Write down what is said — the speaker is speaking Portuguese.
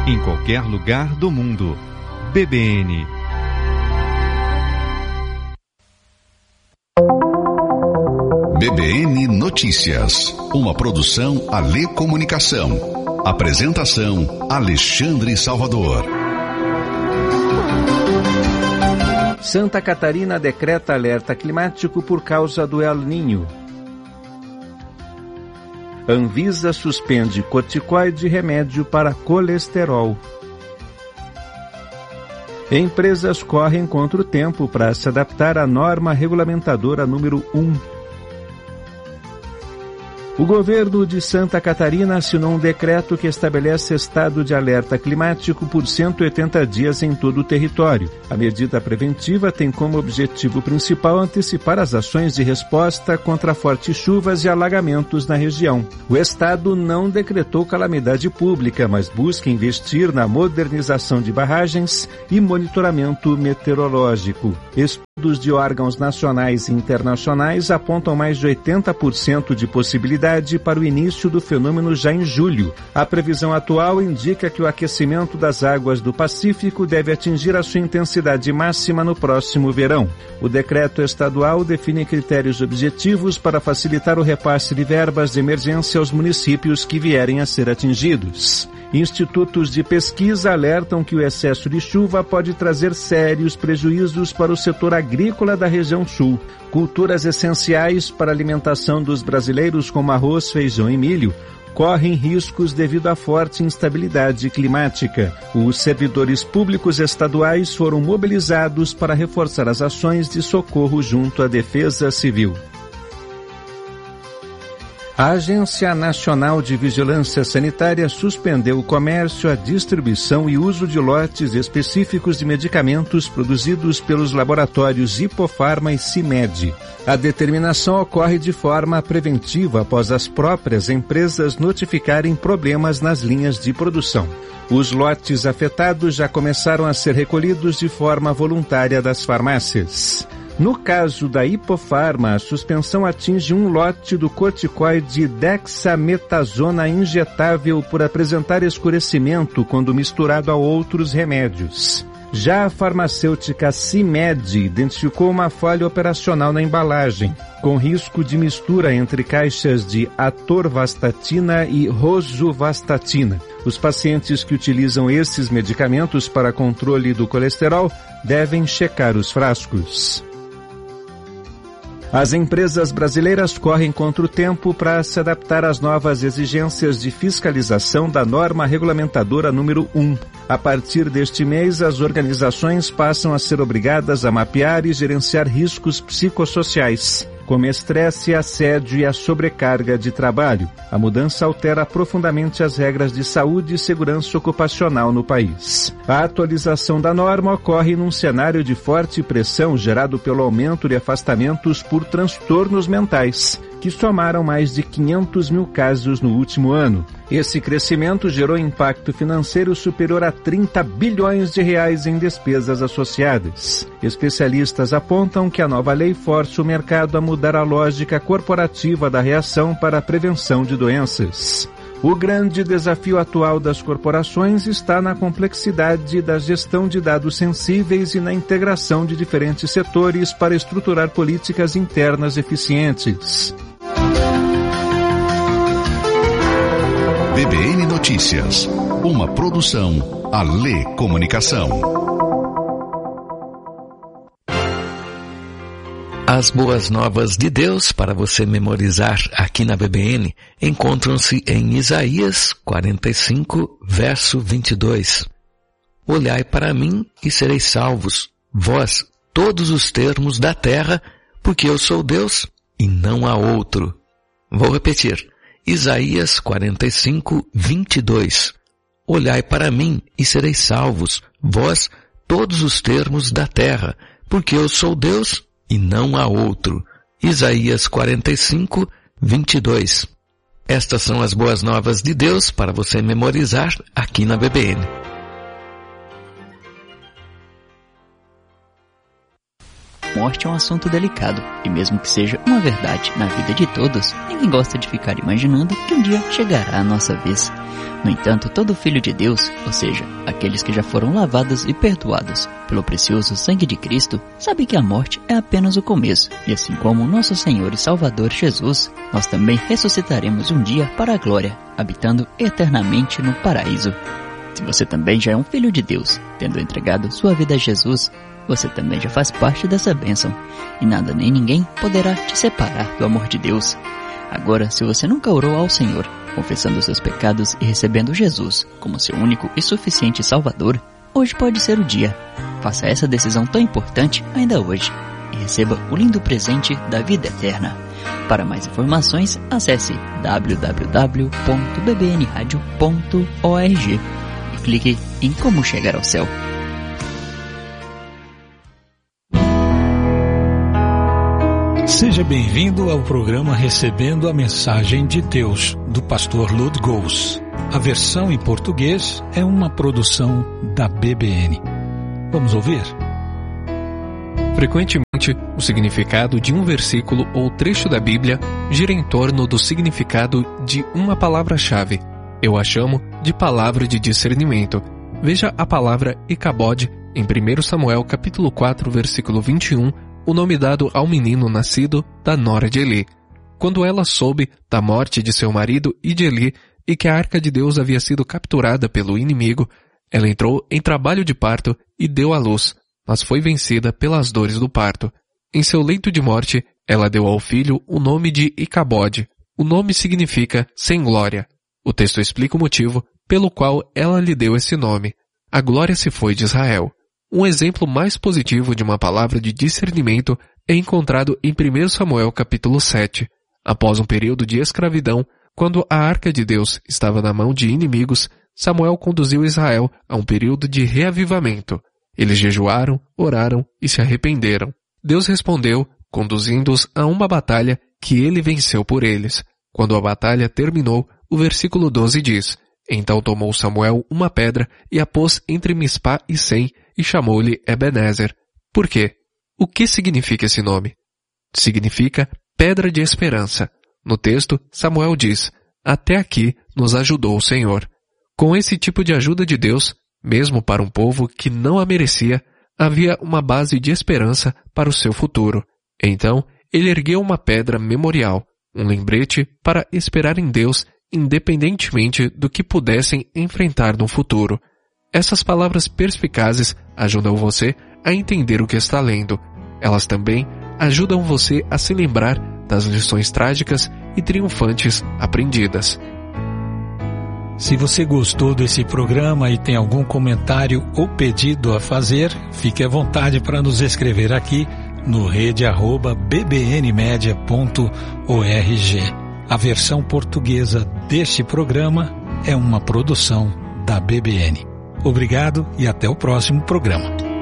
em qualquer lugar do mundo. BBN. BBN Notícias, uma produção Alê Comunicação. Apresentação Alexandre Salvador. Santa Catarina decreta alerta climático por causa do El Niño. Anvisa suspende corticoide remédio para colesterol. Empresas correm contra o tempo para se adaptar à norma regulamentadora número 1. O governo de Santa Catarina assinou um decreto que estabelece estado de alerta climático por 180 dias em todo o território. A medida preventiva tem como objetivo principal antecipar as ações de resposta contra fortes chuvas e alagamentos na região. O estado não decretou calamidade pública, mas busca investir na modernização de barragens e monitoramento meteorológico. Estudos de órgãos nacionais e internacionais apontam mais de 80% de possibilidade para o início do fenômeno já em julho. A previsão atual indica que o aquecimento das águas do Pacífico deve atingir a sua intensidade máxima no próximo verão. O decreto estadual define critérios objetivos para facilitar o repasse de verbas de emergência aos municípios que vierem a ser atingidos. Institutos de pesquisa alertam que o excesso de chuva pode trazer sérios prejuízos para o setor agrícola da região sul. Culturas essenciais para a alimentação dos brasileiros, como arroz, feijão e milho, correm riscos devido à forte instabilidade climática. Os servidores públicos estaduais foram mobilizados para reforçar as ações de socorro junto à Defesa Civil. A Agência Nacional de Vigilância Sanitária suspendeu o comércio, a distribuição e uso de lotes específicos de medicamentos produzidos pelos laboratórios Hipofarma e CIMED. A determinação ocorre de forma preventiva após as próprias empresas notificarem problemas nas linhas de produção. Os lotes afetados já começaram a ser recolhidos de forma voluntária das farmácias. No caso da Hipofarma, a suspensão atinge um lote do corticoide dexametasona injetável por apresentar escurecimento quando misturado a outros remédios. Já a farmacêutica CIMED identificou uma falha operacional na embalagem, com risco de mistura entre caixas de atorvastatina e rosuvastatina. Os pacientes que utilizam esses medicamentos para controle do colesterol devem checar os frascos. As empresas brasileiras correm contra o tempo para se adaptar às novas exigências de fiscalização da norma regulamentadora número 1. A partir deste mês, as organizações passam a ser obrigadas a mapear e gerenciar riscos psicossociais, como estresse, assédio e a sobrecarga de trabalho. A mudança altera profundamente as regras de saúde e segurança ocupacional no país. A atualização da norma ocorre num cenário de forte pressão gerado pelo aumento de afastamentos por transtornos mentais, que somaram mais de 500 mil casos no último ano. Esse crescimento gerou impacto financeiro superior a 30 bilhões de reais em despesas associadas. Especialistas apontam que a nova lei força o mercado a mudar a lógica corporativa da reação para a prevenção de doenças. O grande desafio atual das corporações está na complexidade da gestão de dados sensíveis e na integração de diferentes setores para estruturar políticas internas eficientes. BBN Notícias, uma produção Alê Comunicação. As boas novas de Deus para você memorizar aqui na BBN encontram-se em Isaías 45, verso 22. Olhai para mim e sereis salvos, vós, todos os termos da terra, porque eu sou Deus e não há outro. Vou repetir. Isaías 45, 22. Olhai para mim e sereis salvos, vós, todos os termos da terra, porque eu sou Deus e não há outro. Isaías 45, 22. Estas são as boas novas de Deus para você memorizar aqui na BBN. morte é um assunto delicado, e mesmo que seja uma verdade na vida de todos, ninguém gosta de ficar imaginando que um dia chegará a nossa vez. No entanto, todo filho de Deus, ou seja, aqueles que já foram lavados e perdoados pelo precioso sangue de Cristo, sabe que a morte é apenas o começo, e assim como nosso Senhor e Salvador Jesus, nós também ressuscitaremos um dia para a glória, habitando eternamente no paraíso. Se você também já é um filho de Deus, tendo entregado sua vida a Jesus, você também já faz parte dessa bênção, e nada nem ninguém poderá te separar do amor de Deus. Agora, se você nunca orou ao Senhor, confessando seus pecados e recebendo Jesus como seu único e suficiente Salvador, hoje pode ser o dia. Faça essa decisão tão importante ainda hoje e receba o lindo presente da vida eterna. Para mais informações, acesse www.bbnradio.org e clique em Como Chegar ao Céu. Seja bem-vindo ao programa Recebendo a Mensagem de Deus, do pastor Lud Gous. A versão em português é uma produção da BBN. Vamos ouvir? Frequentemente, o significado de um versículo ou trecho da Bíblia gira em torno do significado de uma palavra-chave. Eu a chamo de palavra de discernimento. Veja a palavra Icabode em 1 Samuel capítulo 4, versículo 21, o nome dado ao menino nascido da nora de Eli. Quando ela soube da morte de seu marido e de Eli e que a arca de Deus havia sido capturada pelo inimigo, ela entrou em trabalho de parto e deu à luz, mas foi vencida pelas dores do parto. Em seu leito de morte, ela deu ao filho o nome de Icabode. O nome significa sem glória. O texto explica o motivo pelo qual ela lhe deu esse nome. A glória se foi de Israel. Um exemplo mais positivo de uma palavra de discernimento é encontrado em 1 Samuel capítulo 7. Após um período de escravidão, quando a arca de Deus estava na mão de inimigos, Samuel conduziu Israel a um período de reavivamento. Eles jejuaram, oraram e se arrependeram. Deus respondeu, conduzindo-os a uma batalha que ele venceu por eles. Quando a batalha terminou, o versículo 12 diz: Então tomou Samuel uma pedra e a pôs entre Mispá e Sem, e chamou-lhe Ebenezer. Por quê? O que significa esse nome? Significa pedra de esperança. No texto, Samuel diz: Até aqui nos ajudou o Senhor. Com esse tipo de ajuda de Deus, mesmo para um povo que não a merecia, havia uma base de esperança para o seu futuro. Então, ele ergueu uma pedra memorial, um lembrete para esperar em Deus, independentemente do que pudessem enfrentar no futuro. Essas palavras perspicazes ajudam você a entender o que está lendo. Elas também ajudam você a se lembrar das lições trágicas e triunfantes aprendidas. Se você gostou desse programa e tem algum comentário ou pedido a fazer, fique à vontade para nos escrever aqui no rede@bbnmedia.org. A versão portuguesa deste programa é uma produção da BBN. Obrigado e até o próximo programa.